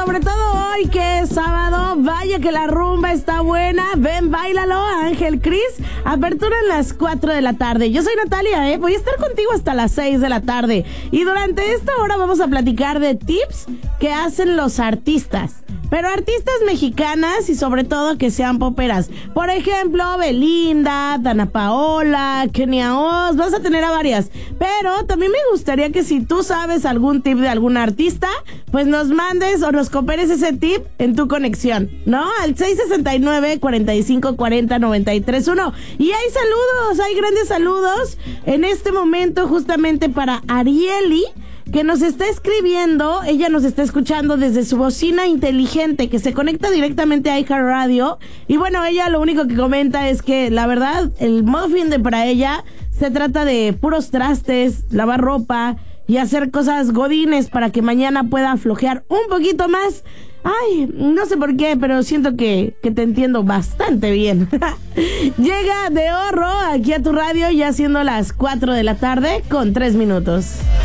sobre todo hoy que es sábado, vaya que la rumba está buena. Ven, báilalo, Ángel Cris. Apertura en las 4 de la tarde. Yo soy Natalia, voy a estar contigo hasta las 6 de la tarde. Y durante esta hora vamos a platicar de tips que hacen los artistas. Pero artistas mexicanas y sobre todo que sean poperas. Por ejemplo, Belinda, Dana Paola, Kenia Oz. Vas a tener a varias. Pero también me gustaría que si tú sabes algún tip de algún artista, pues nos mandes o nos cooperes ese tip en tu conexión, ¿no? Al 669-4540-931. Y hay saludos, hay grandes saludos en este momento justamente para Arieli, que nos está escribiendo. Ella nos está escuchando desde su bocina inteligente que se conecta directamente a iHeartRadio. Y bueno, ella lo único que comenta es que la verdad, el muffin de para ella se trata de puros trastes, lavar ropa y hacer cosas godines para que mañana pueda flojear un poquito más. Ay, no sé por qué, pero siento que te entiendo bastante bien. Llega de Horro aquí a tu radio, ya siendo las 4 de la tarde con 3 minutos.